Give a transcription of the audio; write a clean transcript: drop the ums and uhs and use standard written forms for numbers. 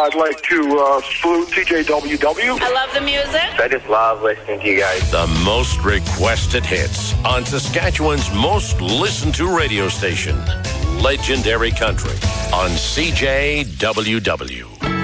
I'd like to salute TJWW. I love the music. I just love listening to you guys. The most requested hits on Saskatchewan's most listened to radio station, Legendary Country on CJWW.